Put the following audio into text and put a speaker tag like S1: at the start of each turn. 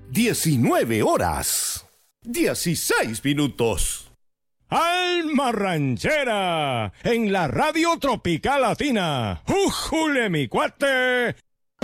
S1: 19 horas, 16 minutos.
S2: Alma Ranchera, en la Radio Tropical Latina. ¡Újule, mi cuate!